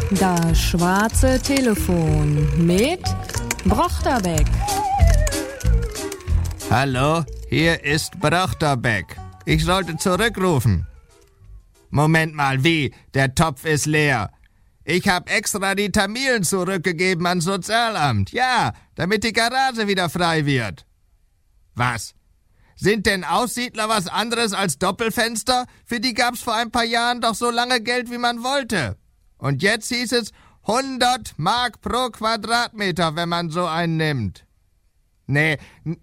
Das schwarze Telefon mit Brochterbeck. Hallo, hier ist Brochterbeck. Ich sollte zurückrufen. Moment mal, wie? Der Topf ist leer. Ich habe extra die Tamilen zurückgegeben ans Sozialamt. Ja, damit die Garage wieder frei wird. Was? Sind denn Aussiedler was anderes als Doppelfenster? Für die gab's vor ein paar Jahren doch so lange Geld, wie man wollte. Und jetzt hieß es 100 Mark pro Quadratmeter, wenn man so einen nimmt. Nee,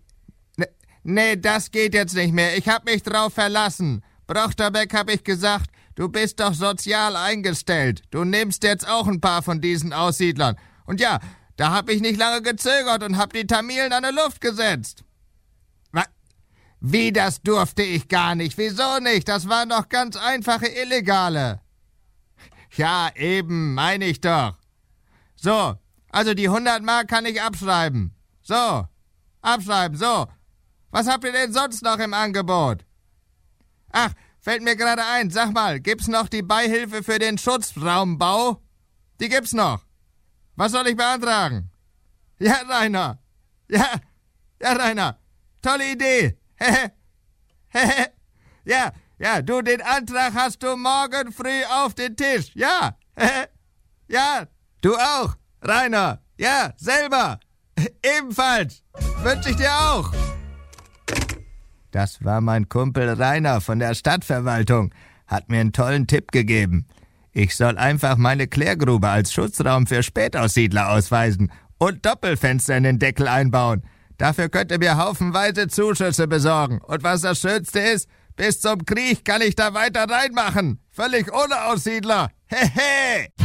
das geht jetzt nicht mehr. Ich hab mich drauf verlassen. Brochterbeck, hab ich gesagt, du bist doch sozial eingestellt. Du nimmst jetzt auch ein paar von diesen Aussiedlern. Und ja, da hab ich nicht lange gezögert und hab die Tamilen an die Luft gesetzt. Wie, das durfte ich gar nicht? Wieso nicht? Das waren doch ganz einfache Illegale. Ja, eben, meine ich doch. So, also die 100 Mark kann ich abschreiben. So, abschreiben, so. Was habt ihr denn sonst noch im Angebot? Ach, fällt mir gerade ein, sag mal, gibt's noch die Beihilfe für den Schutzraumbau? Die gibt's noch. Was soll ich beantragen? Ja, Rainer. Ja, Rainer. Tolle Idee. Ja, du, den Antrag hast du morgen früh auf den Tisch. Ja, ja, du auch, Rainer. Ja, selber. Ebenfalls. Wünsche ich dir auch. Das war mein Kumpel Rainer von der Stadtverwaltung. Hat mir einen tollen Tipp gegeben. Ich soll einfach meine Klärgrube als Schutzraum für Spätaussiedler ausweisen und Doppelfenster in den Deckel einbauen. Dafür könnt ihr mir haufenweise Zuschüsse besorgen. Und was das Schönste ist, bis zum Krieg kann ich da weiter reinmachen. Völlig ohne Aussiedler. Hehe.